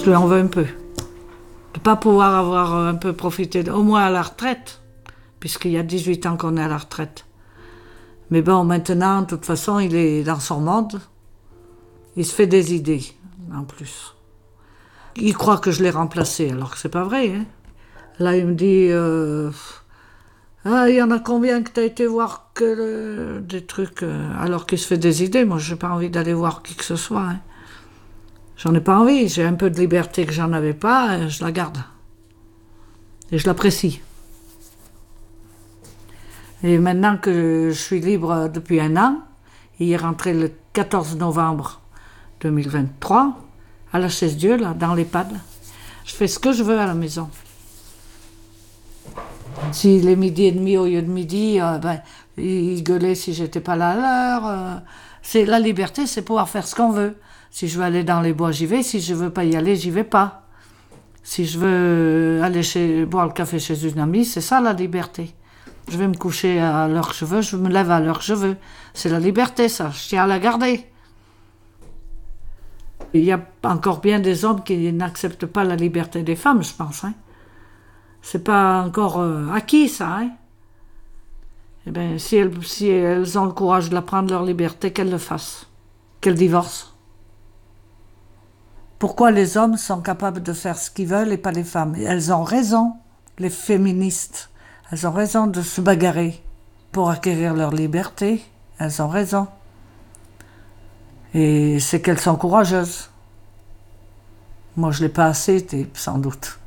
Je lui en veux un peu. De ne pas pouvoir avoir un peu profité, au moins à la retraite, puisqu'il y a 18 ans qu'on est à la retraite. Mais bon, maintenant, de toute façon, il est dans son monde. Il se fait des idées, en plus. Il croit que je l'ai remplacé, alors que c'est pas vrai. Hein. Là, il me dit... Ah, il y en a combien que tu as été voir des trucs alors qu'il se fait des idées. Moi, j'ai pas envie d'aller voir qui que ce soit. Hein. J'en ai pas envie. J'ai un peu de liberté que j'en avais pas. Je la garde. Et je l'apprécie. Et maintenant que je suis libre depuis un an, il est rentré le 14 novembre 2023 à la Chaise-Dieu, là, dans l'EHPAD. Je fais ce que je veux à la maison. S'il est 12h30 au lieu de midi, il gueulait si j'étais pas là à l'heure. C'est la liberté, c'est pouvoir faire ce qu'on veut. Si je veux aller dans les bois, j'y vais. Si je veux pas y aller, j'y vais pas. Si je veux aller boire le café chez une amie, c'est ça la liberté. Je vais me coucher à l'heure que je veux, je me lève à l'heure que je veux. C'est la liberté, ça. Je tiens à la garder. Il y a encore bien des hommes qui n'acceptent pas la liberté des femmes, je pense. Hein. C'est pas encore acquis, ça. Hein. Eh bien, si elles ont le courage de la prendre, leur liberté, qu'elles le fassent. Qu'elles divorcent. Pourquoi les hommes sont capables de faire ce qu'ils veulent et pas les femmes? Et elles ont raison, les féministes. Elles ont raison de se bagarrer pour acquérir leur liberté. Elles ont raison. Et c'est qu'elles sont courageuses. Moi, je ne l'ai pas assez été, sans doute.